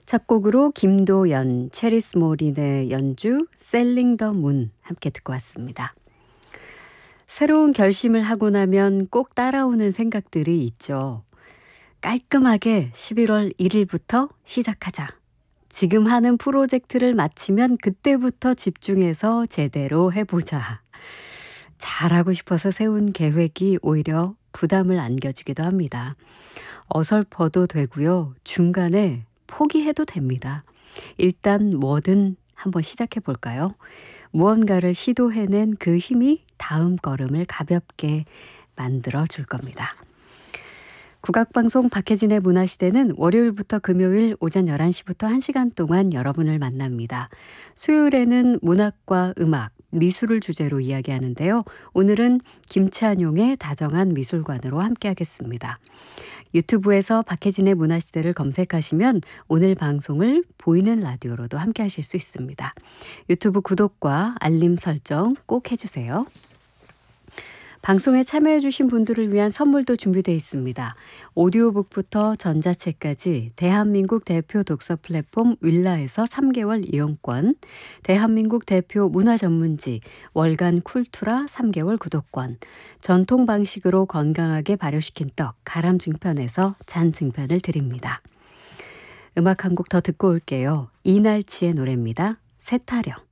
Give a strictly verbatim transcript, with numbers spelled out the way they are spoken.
첫 곡으로 김도연, 체리스 모린의 연주 셀링 더 문 함께 듣고 왔습니다. 새로운 결심을 하고 나면 꼭 따라오는 생각들이 있죠. 깔끔하게 십일월 일일부터 시작하자. 지금 하는 프로젝트를 마치면 그때부터 집중해서 제대로 해보자. 잘하고 싶어서 세운 계획이 오히려 부담을 안겨주기도 합니다. 어설퍼도 되고요. 중간에 포기해도 됩니다. 일단 뭐든 한번 시작해 볼까요? 무언가를 시도해낸 그 힘이 다음 걸음을 가볍게 만들어 줄 겁니다. 국악방송 박혜진의 문화시대는 월요일부터 금요일 오전 열한 시부터 한 시간 동안 여러분을 만납니다. 수요일에는 문학과 음악, 미술을 주제로 이야기하는데요. 오늘은 김찬용의 다정한 미술관으로 함께하겠습니다. 유튜브에서 박혜진의 문화시대를 검색하시면 오늘 방송을 보이는 라디오로도 함께하실 수 있습니다. 유튜브 구독과 알림 설정 꼭 해주세요. 방송에 참여해주신 분들을 위한 선물도 준비되어 있습니다. 오디오북부터 전자책까지 대한민국 대표 독서 플랫폼 윌라에서 삼 개월 이용권, 대한민국 대표 문화전문지 월간 쿨투라 삼 개월 구독권, 전통 방식으로 건강하게 발효시킨 떡 가람증편에서 잔증편을 드립니다. 음악 한 곡 더 듣고 올게요. 이날치의 노래입니다. 새타령.